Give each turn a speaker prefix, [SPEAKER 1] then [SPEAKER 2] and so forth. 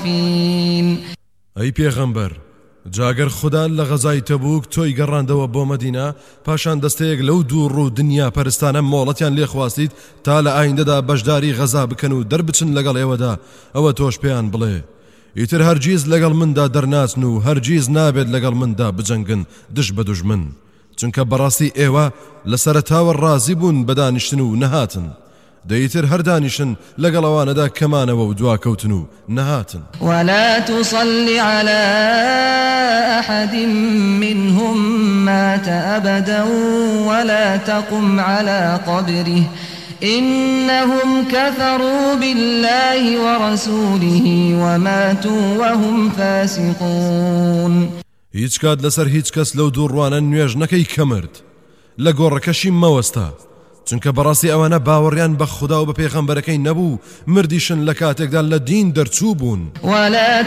[SPEAKER 1] الطرفين
[SPEAKER 2] أي پیغمبر جاگر خدا لغزای تبوک توی گەڕاندەوە بۆ مەدینە پاشان دەستەیەک لەو دوو ڕوو دنیا پەرستانە مۆڵەتیان لێ خواستیت تا لە ئایندەدا بەشداری غەزا بکەن و دەربچن لەگەڵ ئێوەدا ئەوە تۆش پێیان بڵێ ئیتر هەرگیز لەگەڵ مندا دەرناچن و هەرگیز نابێت لەگەڵ مندا بجەنگن دژ بە دوژمن چونکە بەڕاستی ئێوە لە سەرەتاوە ڕازی بوون بەدانیشتن و نەهاتن دەیتر هەردانیشن لەگەڵەوانەدا کەمانەوە و دواکەوتن و نەهاتن
[SPEAKER 1] ولا تصل على أحد منهم مات أبدا ولا تقم على قبره إنهم كفروا بالله ورسوله وماتوا وهم فاسقون
[SPEAKER 2] هیچ کات لەسەر هیچ کەس لەو دووڕوانە نوێژ نەکەی کەمرد لە گۆڕەکەشی مەوەستا چونکە بەڕاستی ئەوانە باوەڕیان بە خوددا و بە پێغەمبەرەکەی نەبوو مردیشن لە کاتێکدا لە دین دەرچوو بوون
[SPEAKER 1] ولا